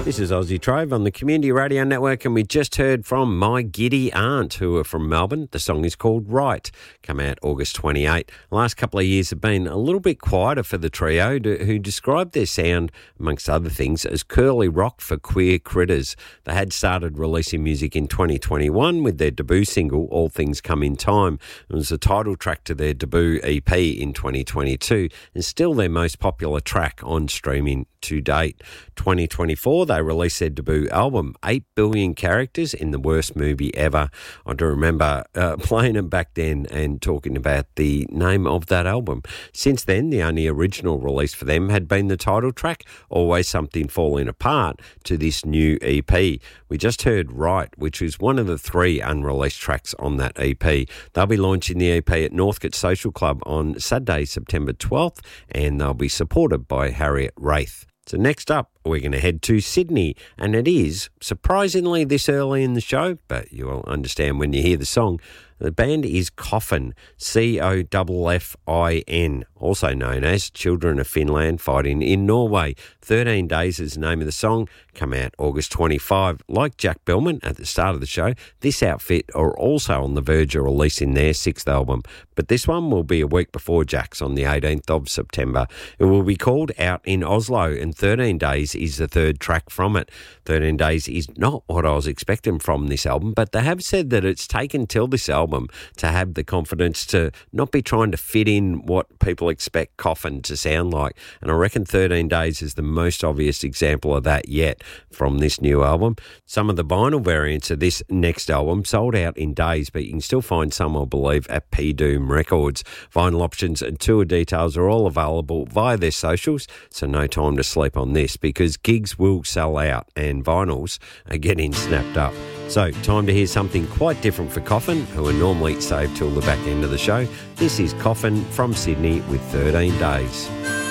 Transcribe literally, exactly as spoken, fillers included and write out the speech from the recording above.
This is Aussie Trove on the Community Radio Network, and we just heard from My Giddy Aunt, who are from Melbourne. The song is called Right, come out August twenty-eighth. The last couple of years have been a little bit quieter for the trio, who described their sound, amongst other things, as curly rock for queer critters. They had started releasing music in twenty twenty-one with their debut single, All Things Come in Time. It was the title track to their debut E P in twenty twenty-two, and still their most popular track on streaming to date. twenty twenty-four, they released their debut album, eight billion Characters in the Worst Movie Ever. I do remember uh, playing it back then and talking about the name of that album. Since then, the only original release for them had been the title track, Always Something Falling Apart, to this new E P. We just heard Right, which is one of the three unreleased tracks on that E P. They'll be launching the E P at Northcote Social Club on Saturday, September twelfth, and they'll be supported by Harriet Wraith. So next up, we're going to head to Sydney, and it is, surprisingly this early in the show, but you will understand when you hear the song, the band is Coffin, C O F F I N, also known as Children of Finland Fighting in Norway. thirteen days is the name of the song, come out August twenty-fifth. Like Jack Bellman at the start of the show, this outfit are also on the verge of releasing their sixth album, but this one will be a week before Jack's on the eighteenth of September. It will be called Out in Oslo, and thirteen days is the third track from it. thirteen days is not what I was expecting from this album, but they have said that it's taken till this album to have the confidence to not be trying to fit in what people expect Coffin to sound like. And I reckon thirteen days is the most obvious example of that yet from this new album. Some of the vinyl variants of this next album sold out in days, but you can still find some, I believe, at P Doom Records. Vinyl options and tour details are all available via their socials, so no time to sleep on this, because gigs will sell out and vinyls are getting snapped up. So, time to hear something quite different for Coffin, who are normally saved till the back end of the show. This is Coffin from Sydney with thirteen days.